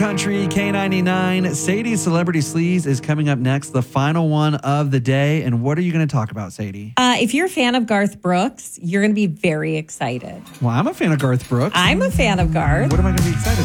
Country K99. Sadie's Celebrity Sleaze is coming up next, the final one of the day. And what are you going to talk about, Sadie? If you're a fan of Garth Brooks, you're going to be very excited. Well, I'm a fan of Garth Brooks. I'm a fan of Garth. What am I going to be excited